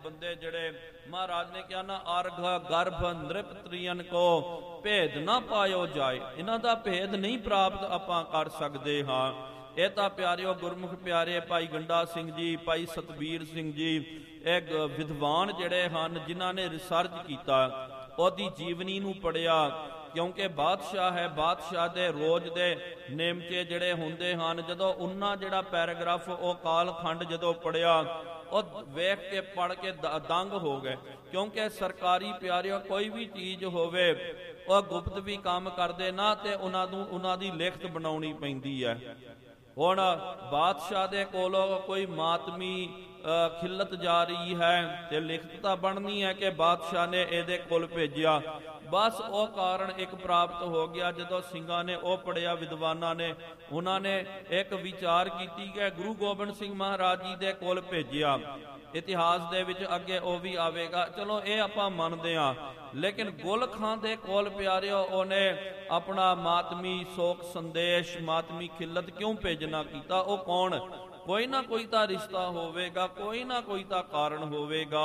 ਬੰਦੇ ਜਿਹੜੇ ਮਹਾਰਾਜ ਨੇ ਕਿਹਾ ਨਾ, ਅਰਘ ਗਰਭ ਨ੍ਰਿਪਤਰੀਅਨ ਕੋ ਭੇਦ ਨਾ ਪਾਇਓ ਜਾਏ, ਇਹਨਾਂ ਦਾ ਭੇਦ ਨਹੀਂ ਪ੍ਰਾਪਤ ਆਪਾਂ ਕਰ ਸਕਦੇ ਹਾਂ। ਇਹ ਤਾਂ ਪਿਆਰਿਓ ਗੁਰਮੁਖ ਪਿਆਰੇ ਭਾਈ ਗੰਡਾ ਸਿੰਘ ਜੀ, ਭਾਈ ਸਤਬੀਰ ਸਿੰਘ ਜੀ, ਇਹ ਵਿਦਵਾਨ ਜਿਹੜੇ ਹਨ ਜਿਨ੍ਹਾਂ ਨੇ ਰਿਸਰਚ ਕੀਤਾ, ਉਹਦੀ ਜੀਵਨੀ ਨੂੰ ਪੜ੍ਹਿਆ, ਕਿਉਂਕਿ ਬਾਦਸ਼ਾਹ ਹੈ, ਬਾਦਸ਼ਾਹ ਦੇ ਰੋਜ਼ ਦੇ ਨੇਮਚੇ ਜਿਹੜੇ ਹੁੰਦੇ ਹਨ। ਜਦੋਂ ਉਹਨਾਂ ਜਿਹੜਾ ਪੈਰਾਗ੍ਰਾਫ ਉਹ ਕਾਲਖੰਡ ਜਦੋਂ ਪੜ੍ਹਿਆ, ਉਹ ਵੇਖ ਕੇ ਪੜ੍ਹ ਕੇ ਦੰਗ ਹੋ ਗਏ, ਕਿਉਂਕਿ ਸਰਕਾਰੀ ਪਿਆਰਿਓ ਕੋਈ ਵੀ ਚੀਜ਼ ਹੋਵੇ ਉਹ ਗੁਪਤ ਵੀ ਕੰਮ ਕਰਦੇ ਨਾ ਤੇ ਉਹਨਾਂ ਦੀ ਲਿਖਤ ਬਣਾਉਣੀ ਪੈਂਦੀ ਹੈ। ਹੁਣ ਬਾਦਸ਼ਾਹ ਦੇ ਕੋਲੋਂ ਕੋਈ ਮਾਤਮੀ ਖਿੱਲਤ ਜਾ ਰਹੀ ਹੈ ਤੇ ਲਿਖਤ ਤਾਂ ਬਣਨੀ ਹੈ ਕਿ ਬਾਦਸ਼ਾਹ ਨੇ ਇਹਦੇ ਕੋਲ ਭੇਜਿਆ। ਬਸ ਉਹ ਕਾਰਨ ਇੱਕ ਪ੍ਰਾਪਤ ਹੋ ਗਿਆ। ਜਦੋਂ ਸਿੰਘਾਂ ਨੇ ਉਹ ਪੜ੍ਹਿਆ, ਵਿਦਵਾਨਾਂ ਨੇ, ਉਹਨਾਂ ਨੇ ਇੱਕ ਵਿਚਾਰ ਕੀਤੀ ਕਿ ਗੁਰੂ ਗੋਬਿੰਦ ਸਿੰਘ ਮਹਾਰਾਜ ਜੀ ਦੇ ਕੋਲ ਭੇਜਿਆ। ਇਤਿਹਾਸ ਦੇ ਵਿੱਚ ਅੱਗੇ ਉਹ ਵੀ ਆਵੇਗਾ, ਚਲੋ ਇਹ ਆਪਾਂ ਮੰਨਦੇ ਹਾਂ। ਲੇਕਿਨ ਗੁਲ ਖਾਂ ਦੇ ਕੋਲ ਪਿਆਰਿਓ ਉਹਨੇ ਆਪਣਾ ਮਾਤਮੀ ਸੋਕ ਸੰਦੇਸ਼, ਮਾਤਮੀ ਖਿੱਲਤ ਕਿਉਂ ਭੇਜਣਾ ਕੀਤਾ? ਉਹ ਕੌਣ? ਕੋਈ ਨਾ ਕੋਈ ਤਾਂ ਰਿਸ਼ਤਾ ਹੋਵੇਗਾ, ਕੋਈ ਨਾ ਕੋਈ ਤਾਂ ਕਾਰਨ ਹੋਵੇਗਾ।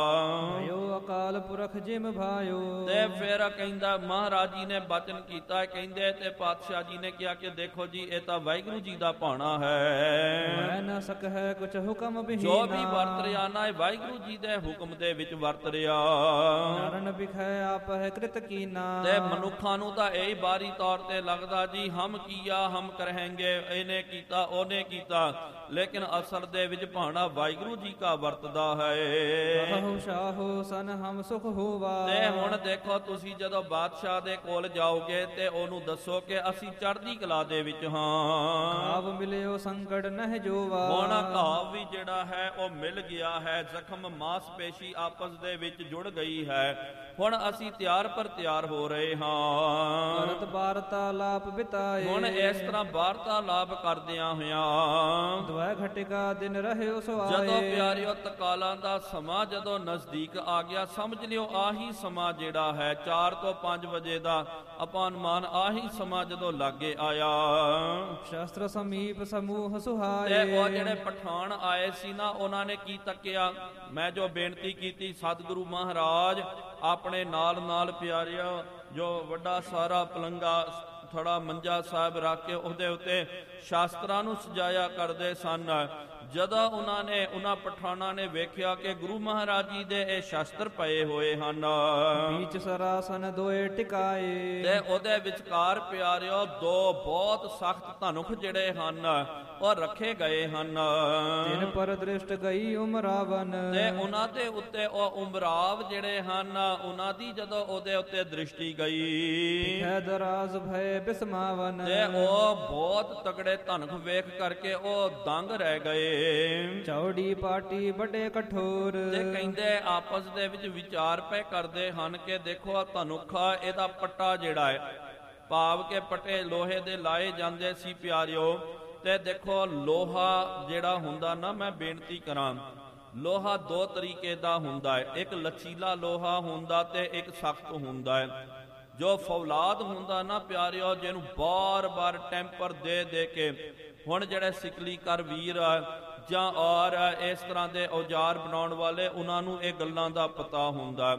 ਅਕਾਲ ਪੁਰਖ ਜਿਮ ਭਾਇਓ, ਤੇ ਫਿਰ ਕਹਿੰਦਾ ਮਹਾਰਾਜ ਜੀ ਨੇ ਬਚਨ ਕੀਤਾ, ਕਹਿੰਦੇ ਤੇ ਪਾਤਸ਼ਾਹ ਜੀ ਨੇ ਕਿਹਾ ਕਿ ਦੇਖੋ ਜੀ ਇਹ ਤਾਂ ਵਾਹਿਗੁਰੂ ਜੀ ਦਾ ਭਾਣਾ ਹੈ, ਮੈਂ ਨਾ ਸਕਹਿ ਕੁਛ ਹੁਕਮ ਬਿਹੀਨਾ, ਜੋ ਵੀ ਵਰਤ ਰਿਆ ਨਾ ਇਹ ਵਾਹਿਗੁਰੂ ਜੀ ਦੇ ਹੁਕਮ ਦੇ ਵਿੱਚ ਵਰਤ ਰਿਆ। ਨਰਨ ਬਿਖੈ ਆਪ ਹੈ ਕ੍ਰਿਤ ਕੀਨਾ, ਤੇ ਮਨੁੱਖਾਂ ਨੂੰ ਤਾਂ ਇਹ ਬਾਰੀ ਤੌਰ ਤੇ ਲੱਗਦਾ ਜੀ ਹਮ ਕੀਆ ਹਮ ਕਰਹਿੰਗੇ, ਇਹਨੇ ਕੀਤਾ ਉਹਨੇ ਕੀਤਾ, ਲੇਕਿਨ ਅਸਲ ਦੇ ਵਿੱਚ ਭਾਣਾ ਵਾਹਿਗੁਰੂ ਜੀ ਕਾ ਵਰਤਦਾ ਹੈ। ਕਹੋ ਸ਼ਾਹੋ ਸਨ ਹਮ ਸੁਖ ਹੋਵਾ, ਤੇ ਹੁਣ ਦੇਖੋ ਤੁਸੀਂ ਜਦੋਂ ਬਾਦਸ਼ਾਹ ਦੇ ਕੋਲ ਜਾਓਗੇ ਤੇ ਉਹਨੂੰ ਦੱਸੋ ਕਿ ਅਸੀਂ ਚੜ੍ਹਦੀ ਕਲਾ ਦੇ ਵਿੱਚ ਹਾਂ। ਘਾਵ ਮਿਲਿਓ ਸੰਕਟ ਨਹਿ ਜੋਵਾ, ਹੁਣ ਘਾਵ ਵੀ ਜਿਹੜਾ ਹੈ ਉਹ ਮਿਲ ਗਿਆ ਹੈ, ਜ਼ਖਮ ਮਾਸਪੇਸ਼ੀ ਆਪਸ ਦੇ ਵਿੱਚ ਜੁੜ ਗਈ ਹੈ। ਹੁਣ ਅਸੀਂ ਤਿਆਰ ਪਰ ਤਿਆਰ ਹੋ ਰਹੇ ਹਾਂ। ਕਰਤ ਵਾਰਤਾਲਾਪ ਬਿਤਾਏ, ਹੁਣ ਇਸ ਤਰ੍ਹਾਂ ਵਾਰਤਾਲਾਪ ਕਰਦਿਆਂ ਹੋਇਆਂ ਦਵੈ ਘਟਿਕਾ ਦਿਨ ਰਹਿਓ ਸੁਆਏ, ਜਦੋਂ ਪਿਆਰਿਓ ਤਕਾਲਾਂ ਦਾ ਸਮਾਂ ਜਦੋਂ ਨਜ਼ਦੀਕ ਆ ਗਿਆ, ਸਮਝ ਲਿਓ ਆਹੀ ਸਮਾਂ ਜਿਹੜਾ ਹੈ 4 ਤੋਂ 5 ਵਜੇ ਦਾ ਆਪਾਂ ਅਨੁਮਾਨ, ਆਹੀ ਸਮਾਂ ਜਦੋਂ ਲਾਗੇ ਆਇਆ, ਸ਼ਾਸਤਰ ਸਮੀਪ ਸਮੂਹ ਸੁਹਾਏ, ਤੇ ਉਹ ਜਿਹੜੇ ਪਠਾਨ ਆਏ ਸੀ ਨਾ, ਉਹਨਾਂ ਨੇ ਕੀ ਤੱਕਿਆ? ਮੈਂ ਜੋ ਬੇਨਤੀ ਕੀਤੀ ਸਤਿਗੁਰੂ ਮਹਾਰਾਜ ਆਪਣੇ ਨਾਲ ਨਾਲ ਪਿਆਰਿਓ ਜੋ ਵੱਡਾ ਸਾਰਾ ਪਲੰਗਾ ਥੋੜਾ ਮੰਜਾ ਸਾਹਿਬ ਰੱਖ ਕੇ ਉਹਦੇ ਉੱਤੇ ਸ਼ਾਸਤਰਾਂ ਨੂੰ ਸਜਾਇਆ ਕਰਦੇ ਸਨ। ਜਦੋਂ ਉਹਨਾਂ ਪਠਾਨਾਂ ਨੇ ਵੇਖਿਆ ਕਿ ਗੁਰੂ ਮਹਾਰਾਜ ਜੀ ਦੇ ਇਹ ਸ਼ਾਸਤਰ ਪਏ ਹੋਏ ਹਨ, ਵਿੱਚ ਸਰਾਸਨ ਦੋਏ ਟਿਕਾਏ, ਤੇ ਉਹਦੇ ਵਿਚਕਾਰ ਪਿਆਰਿਓ ਦੋ ਬਹੁਤ ਸਖਤ ਧਨੁਖ ਜਿਹੜੇ ਹਨ ਉਹ ਰੱਖੇ ਗਏ ਹਨ। ਜਿਨ ਪਰ ਦ੍ਰਿਸ਼ਟ ਗਈ ਉਮਰਾਵਨ, ਤੇ ਉਹਨਾਂ ਦੇ ਉੱਤੇ ਉਹ ਉਮਰਾਵ ਜਿਹੜੇ ਹਨ ਉਹਨਾਂ ਦੀ ਜਦੋਂ ਉਹਦੇ ਉੱਤੇ ਦ੍ਰਿਸ਼ਟੀ ਗਈ, ਹੈ ਦਰਾਜ਼ ਭੈ ਬਿਸਮਾਵਨ, ਤੇ ਉਹ ਬਹੁਤ ਤਗੜੇ ਧਨੁਖ ਵੇਖ ਕਰਕੇ ਉਹ ਦੰਗ ਰਹਿ ਗਏ। ਚੌੜੀ ਪਾਟੀ ਵੱਡੇ ਕਠੋਰ, ਤੇ ਕਹਿੰਦੇ ਆਪਸ ਦੇ ਵਿੱਚ ਵਿਚਾਰ ਪਏ ਕਰਦੇ ਹਨ ਕਿ ਦੇਖੋ ਧਨੁਖਾ ਇਹਦਾ ਪੱਟਾ ਜਿਹੜਾ ਹੈ, ਭਾਵ ਕੇ ਪੱਟੇ ਲੋਹੇ ਦੇ ਲਾਏ ਜਾਂਦੇ ਸੀ ਪਿਆਰਿਓ। ਤੇ ਦੇਖੋ ਲੋਹਾ ਜਿਹੜਾ ਹੁੰਦਾ ਨਾ, ਮੈਂ ਬੇਨਤੀ ਕਰਾਂ, ਲੋਹਾ ਦੋ ਤਰੀਕੇ ਦਾ ਹੁੰਦਾ ਹੈ, ਇੱਕ ਲਚੀਲਾ ਲੋਹਾ ਹੁੰਦਾ ਤੇ ਇੱਕ ਸਖਤ ਹੁੰਦਾ ਹੈ। ਜੋ ਫੌਲਾਦ ਹੁੰਦਾ ਨਾ ਪਿਆਰਿਓ, ਜਿਹਨੂੰ ਬਾਰ-ਬਾਰ ਟੈਂਪਰ ਦੇ ਦੇ ਕੇ, ਹੁਣ ਜਿਹੜੇ ਸਿਕਲੀਕਰ ਵੀਰ ਜਾਂ ਔਰ ਇਸ ਤਰ੍ਹਾਂ ਦੇ ਔਜ਼ਾਰ ਬਣਾਉਣ ਵਾਲੇ, ਉਹਨਾਂ ਨੂੰ ਇਹ ਗੱਲਾਂ ਦਾ ਪਤਾ ਹੁੰਦਾ।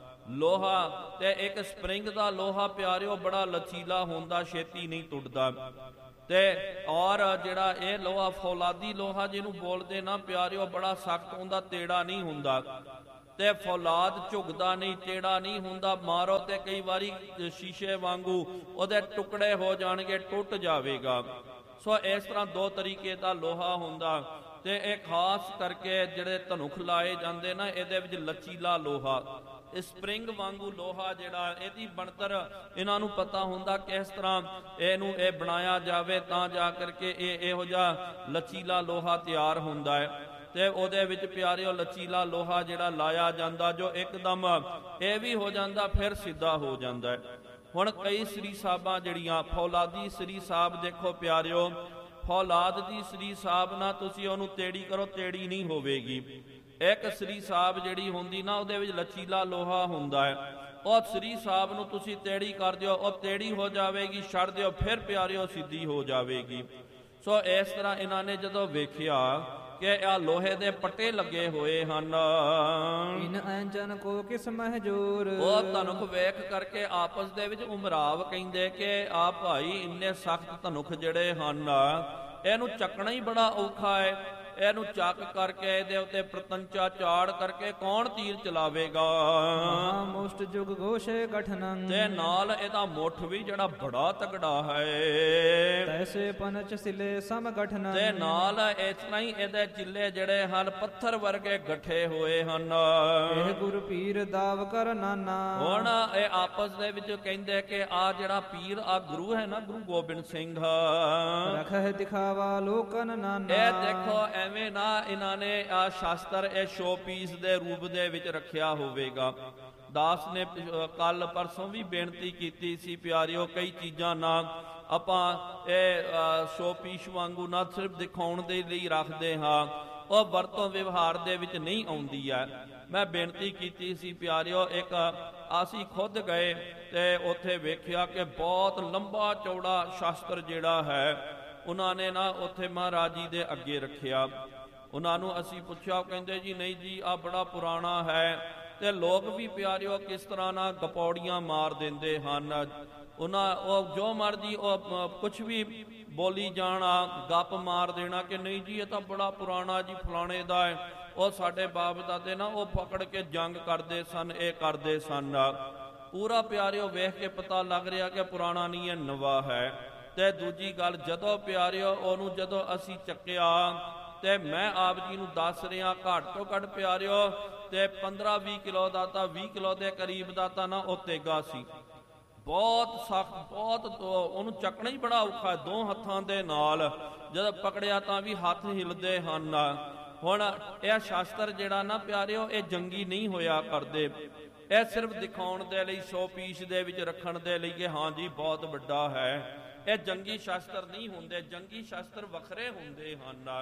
ਲੋਹਾ ਤੇ ਇੱਕ ਸਪਰਿੰਗ ਦਾ ਲੋਹਾ ਪਿਆਰਿਓ ਬੜਾ ਲਚੀਲਾ ਹੁੰਦਾ, ਛੇਤੀ ਨਹੀਂ ਟੁੱਟਦਾ। ਤੇ ਔਰ ਜਿਹੜਾ ਇਹ ਲੋਹਾ ਫੌਲਾਦੀ ਲੋਹਾ ਜਿਹਨੂੰ ਬੋਲਦੇ ਨਾ ਪਿਆਰਿਓ, ਬੜਾ ਸਖਤ ਹੁੰਦਾ, ਤੇੜਾ ਨਹੀਂ ਹੁੰਦਾ। ਤੇ ਫੌਲਾਦ ਝੁਕਦਾ ਨਹੀਂ, ਟੇੜਾ ਨਹੀਂ ਹੁੰਦਾ, ਮਾਰੋ ਤੇ ਕਈ ਵਾਰੀ ਸ਼ੀਸ਼ੇ ਵਾਂਗੂ ਉਹਦੇ ਟੁਕੜੇ ਹੋ ਜਾਣਗੇ, ਟੁੱਟ ਜਾਵੇਗਾ। ਸੋ ਇਸ ਤਰ੍ਹਾਂ ਦੋ ਤਰੀਕੇ ਦਾ ਲੋਹਾ ਹੁੰਦਾ। ਤੇ ਇਹ ਖਾਸ ਕਰਕੇ ਜਿਹੜੇ ਧਨੁਖ ਲਾਏ ਜਾਂਦੇ ਨਾ, ਇਹਦੇ ਵਿੱਚ ਲਚੀਲਾ ਲੋਹਾ, ਸਪਰਿੰਗ ਵਾਂਗੂ ਲੋਹਾ ਜਿਹੜਾ, ਇਹਦੀ ਬਣਤਰ ਇਹਨਾਂ ਨੂੰ ਪਤਾ ਹੁੰਦਾ ਕਿਸ ਤਰ੍ਹਾਂ ਇਹਨੂੰ ਇਹ ਬਣਾਇਆ ਜਾਵੇ ਤਾਂ ਜਾ ਕਰਕੇ ਇਹ ਇਹੋ ਜਿਹਾ ਲਚੀਲਾ ਲੋਹਾ ਤਿਆਰ ਹੁੰਦਾ ਹੈ। ਤੇ ਉਹਦੇ ਵਿੱਚ ਪਿਆਰਿਓ ਲਚੀਲਾ ਲੋਹਾ ਜਿਹੜਾ ਲਾਇਆ ਜਾਂਦਾ, ਜੋ ਇੱਕਦਮ ਇਹ ਵੀ ਹੋ ਜਾਂਦਾ ਫਿਰ ਸਿੱਧਾ ਹੋ ਜਾਂਦਾ ਹੈ। ਹੁਣ ਕਈ ਸ੍ਰੀ ਸਾਹਿਬਾਂ ਜਿਹੜੀਆਂ ਫੌਲਾਦੀ ਸ੍ਰੀ ਸਾਹਿਬ ਦੇਖੋ ਪਿਆਰਿਓ, ਫੌਲਾਦ ਦੀ ਸ੍ਰੀ ਸਾਹਿਬ ਨਾਲ ਤੁਸੀਂ ਉਹਨੂੰ ਤੇੜੀ ਕਰੋ, ਤੇੜੀ ਨਹੀਂ ਹੋਵੇਗੀ। ਇੱਕ ਸ੍ਰੀ ਸਾਹਿਬ ਜਿਹੜੀ ਹੁੰਦੀ ਨਾ, ਉਹਦੇ ਵਿੱਚ ਲਚੀਲਾ ਲੋਹਾ ਹੁੰਦਾ ਹੈ, ਉਹ ਸ੍ਰੀ ਸਾਹਿਬ ਨੂੰ ਤੁਸੀਂ ਤੇੜੀ ਕਰ ਦਿਓ, ਉਹ ਤੇੜੀ ਹੋ ਜਾਵੇਗੀ, ਛੱਡ ਦਿਓ ਫਿਰ ਪਿਆਰਿਓ ਸਿੱਧੀ ਹੋ ਜਾਵੇਗੀ। ਸੋ ਇਸ ਤਰ੍ਹਾਂ ਇਹਨਾਂ ਨੇ ਜਦੋਂ ਵੇਖਿਆ ਕਿ ਆ ਲੋਹੇ ਦੇ ਪੱਟੇ ਲੱਗੇ ਹੋਏ ਹਨ। ਇਨ ਐਂਚਨ ਕੋ ਕਿਸ ਮਹਜੂਰ। ਉਹ ਧਨੁਖ ਵੇਖ ਕਰਕੇ ਆਪਸ ਦੇ ਵਿੱਚ ਉਮਰਾਵ ਕਹਿੰਦੇ ਕਿ ਆ ਭਾਈ ਇੰਨੇ ਸਖਤ ਧਨੁਖ ਜਿਹੜੇ ਹਨ ਇਹਨੂੰ ਚੱਕਣਾ ਹੀ ਬੜਾ ਔਖਾ ਹੈ। ਇਹਨੂੰ ਚੱਕ ਕਰਕੇ ਇਹਦੇ ਉੱਤੇ ਪ੍ਰਤੰਚਾ ਚਾੜ ਕਰਕੇ ਕੌਣ ਤੀਰ ਚਲਾਵੇਗਾ। ਮੁਸ਼ਟ ਜੁਗ ਘੋਸ਼ੇ ਗਠਨੰ। ਤੇ ਨਾਲ ਇਹਦਾ ਮੁੱਠ ਵੀ ਜਿਹੜਾ ਬੜਾ ਤਗੜਾ ਹੈ। ਤੈਸੇ ਪਨਚ ਸਿਲੇ ਸਮ ਗਠਨੰ। ਤੇ ਨਾਲ ਇਸ ਤਰ੍ਹਾਂ ਹੀ ਇਹਦੇ ਚਿੱਲੇ ਜਿਹੜੇ ਹਨ ਪੱਥਰ ਵਰਗੇ ਗੱਠੇ ਹੋਏ ਹਨ। ਇਹ ਗੁਰ ਪੀਰ ਦਾਵ ਕਰ ਨਾਨਾ। ਹੁਣ ਇਹ ਆਪਸ ਦੇ ਵਿੱਚ ਕਹਿੰਦੇ ਕਿ ਆ ਜਿਹੜਾ ਪੀਰ ਆ ਗੁਰੂ ਹੈ ਨਾ, ਗੁਰੂ ਗੋਬਿੰਦ ਸਿੰਘ ਰਖਹਿ ਦਿਖਾਵਾ ਲੋਕਨ ਨਾਨਾ। ਇਹ ਦੇਖੋ ਐਵੇਂ ਨਾ ਇਹਨਾਂ ਨੇ ਆ ਸ਼ਾਸਤਰ ਇਹ ਸ਼ੋ ਪੀਸ ਦੇ ਰੂਪ ਦੇ ਵਿੱਚ ਰੱਖਿਆ ਹੋਵੇਗਾ। ਦਾਸ ਨੇ ਕੱਲ ਪਰਸੋਂ ਵੀ ਬੇਨਤੀ ਕੀਤੀ ਸੀ ਪਿਆਰਿਓ, ਕਈ ਚੀਜ਼ਾਂ ਨਾ ਆਪਾਂ ਇਹ ਸ਼ੋ ਪੀਸ ਵਾਂਗੂ ਨਾ ਸਿਰਫ ਦਿਖਾਉਣ ਦੇ ਲਈ ਰੱਖਦੇ ਹਾਂ, ਉਹ ਵਰਤੋਂ ਵਿਵਹਾਰ ਦੇ ਵਿੱਚ ਨਹੀਂ ਆਉਂਦੀ ਹੈ। ਮੈਂ ਬੇਨਤੀ ਕੀਤੀ ਸੀ ਪਿਆਰਿਓ, ਇੱਕ ਅਸੀਂ ਖੁਦ ਗਏ ਤੇ ਉੱਥੇ ਵੇਖਿਆ ਕਿ ਬਹੁਤ ਲੰਬਾ ਚੌੜਾ ਸ਼ਾਸਤਰ ਜਿਹੜਾ ਹੈ ਉਹਨਾਂ ਨੇ ਨਾ ਉੱਥੇ ਮਹਾਰਾਜ ਜੀ ਦੇ ਅੱਗੇ ਰੱਖਿਆ। ਉਹਨਾਂ ਨੂੰ ਅਸੀਂ ਪੁੱਛਿਆ, ਕਹਿੰਦੇ ਜੀ ਨਹੀਂ ਜੀ ਆ ਬੜਾ ਪੁਰਾਣਾ ਹੈ। ਤੇ ਲੋਕ ਵੀ ਪਿਆਰਿਓ ਕਿਸ ਤਰ੍ਹਾਂ ਨਾਲ ਗਪੌੜੀਆਂ ਮਾਰ ਦਿੰਦੇ ਹਨ। ਉਹਨਾਂ ਉਹ ਜੋ ਮਰਜੀ ਉਹ ਕੁਛ ਵੀ ਬੋਲੀ ਜਾਣਾ, ਗੱਪ ਮਾਰ ਦੇਣਾ ਕਿ ਨਹੀਂ ਜੀ ਇਹ ਤਾਂ ਬੜਾ ਪੁਰਾਣਾ ਜੀ ਫਲਾਣੇ ਦਾ ਹੈ, ਉਹ ਸਾਡੇ ਬਾਪ ਦਾਦੇ ਨਾ ਉਹ ਪਕੜ ਕੇ ਜੰਗ ਕਰਦੇ ਸਨ, ਇਹ ਕਰਦੇ ਸਨ। ਪੂਰਾ ਪਿਆਰਿਓ ਵੇਖ ਕੇ ਪਤਾ ਲੱਗ ਰਿਹਾ ਕਿ ਪੁਰਾਣਾ ਨਹੀਂ ਹੈ, ਨਵਾਂ ਹੈ। ਤੇ ਦੂਜੀ ਗੱਲ, ਜਦੋਂ ਪਿਆਰਿਓ ਉਹਨੂੰ ਜਦੋਂ ਅਸੀਂ ਚੱਕਿਆ ਤੇ ਮੈਂ ਆਪ ਜੀ ਨੂੰ ਦੱਸ ਰਿਹਾ ਘੱਟ ਤੋਂ ਘੱਟ ਪਿਆਰਿਓ ਤੇ 15-20 ਕਿਲੋ ਦਾ ਤਾਂ 20 ਕਿਲੋ ਦੇ ਕਰੀਬ ਦਾ ਤਾਂ ਨਾ ਉਹ ਤੇਗਾ ਸੀ। ਬਹੁਤ ਸਖਤ, ਬਹੁਤ ਉਹਨੂੰ ਚੱਕਣਾ ਹੀ ਬੜਾ ਔਖਾ, ਦੋ ਹੱਥਾਂ ਦੇ ਨਾਲ ਜਦੋਂ ਪਕੜਿਆ ਤਾਂ ਵੀ ਹੱਥ ਹਿਲਦੇ ਹਨ। ਹੁਣ ਇਹ ਸ਼ਾਸਤਰ ਜਿਹੜਾ ਨਾ ਪਿਆਰਿਓ ਇਹ ਜੰਗੀ ਨਹੀਂ ਹੋਇਆ ਕਰਦੇ, ਇਹ ਸਿਰਫ ਦਿਖਾਉਣ ਦੇ ਲਈ, ਸ਼ੋ ਪੀਸ ਦੇ ਵਿੱਚ ਰੱਖਣ ਦੇ ਲਈ ਕਿ ਹਾਂ ਜੀ ਬਹੁਤ ਵੱਡਾ ਹੈ। ਇਹ ਜੰਗੀ ਸ਼ਾਸਤਰ ਨਹੀਂ ਹੁੰਦੇ, ਜੰਗੀ ਸ਼ਾਸਤਰ ਵੱਖਰੇ ਹੁੰਦੇ ਹਨ।